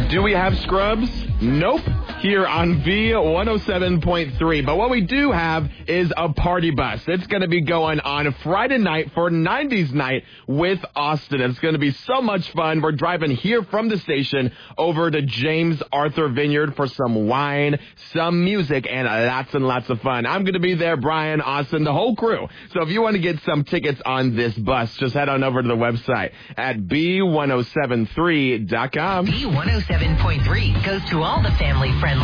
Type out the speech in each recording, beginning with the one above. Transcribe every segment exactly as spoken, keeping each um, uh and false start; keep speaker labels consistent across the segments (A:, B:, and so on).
A: Do we have scrubs? Nope. Here on B one oh seven point three. But what we do have is a party bus. It's going to be going on Friday night for nineties night with Austin. It's going to be so much fun. We're driving here from the station over to James Arthur Vineyard for some wine, some music, and lots and lots of fun. I'm going to be there, Brian, Austin, the whole crew. So if you want to get some tickets on this bus, just head on over to the website at B one oh seven three dot com.
B: B one oh seven point three goes to all the family-friendly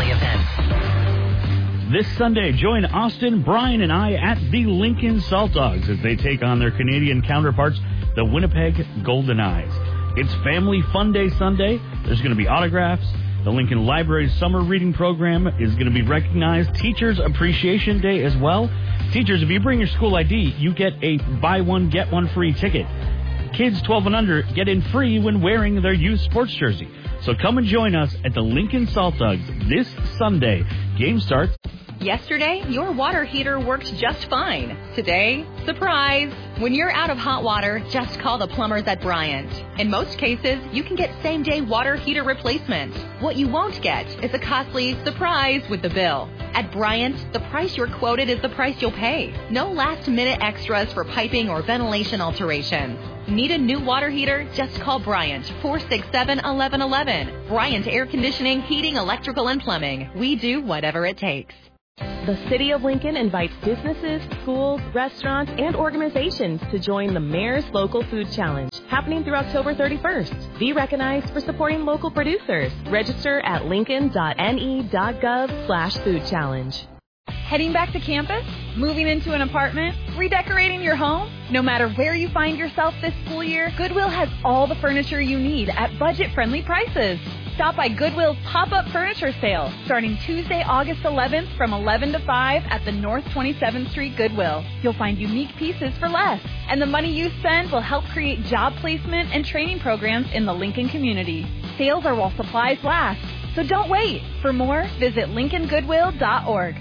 B: events.
C: This Sunday, join Austin, Brian, and I at the Lincoln Salt Dogs as they take on their Canadian counterparts, the Winnipeg Golden Eyes. It's Family Fun Day Sunday. There's going to be autographs. The Lincoln Library's summer reading program is going to be recognized. Teachers Appreciation Day as well. Teachers, if you bring your school I D, you get a buy one, get one free ticket. Kids twelve and under get in free when wearing their youth sports jersey. So come and join us at the Lincoln Salt Dogs this Sunday. Game starts.
D: Yesterday, your water heater worked just fine. Today, surprise! When you're out of hot water, just call the plumbers at Bryant. In most cases, you can get same-day water heater replacement. What you won't get is a costly surprise with the bill. At Bryant, the price you're quoted is the price you'll pay. No last-minute extras for piping or ventilation alterations. Need a new water heater? Just call Bryant, four six seven, one one one one. Bryant Air Conditioning, Heating, Electrical, and Plumbing. We do whatever it takes.
E: The City of Lincoln invites businesses, schools, restaurants, and organizations to join the Mayor's Local Food Challenge, happening through October thirty-first. Be recognized for supporting local producers. Register at lincoln.ne.gov slash food challenge.
F: Heading back to campus? Moving into an apartment? Redecorating your home? No matter where you find yourself this school year, Goodwill has all the furniture you need at budget-friendly prices. Stop by Goodwill's pop-up furniture sale starting Tuesday, August eleventh from eleven to five at the North twenty-seventh Street Goodwill. You'll find unique pieces for less, and the money you spend will help create job placement and training programs in the Lincoln community. Sales are while supplies last, so don't wait. For more, visit lincoln goodwill dot org.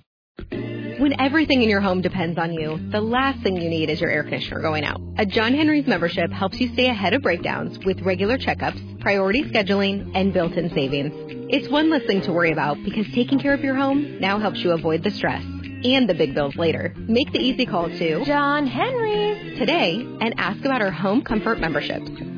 G: When everything in your home depends on you, the last thing you need is your air conditioner going out. A John Henry's membership helps you stay ahead of breakdowns with regular checkups, priority scheduling, and built-in savings. It's one less thing to worry about because taking care of your home now helps you avoid the stress and the big bills later. Make the easy call to
E: John Henry's
G: today and ask about our home comfort memberships.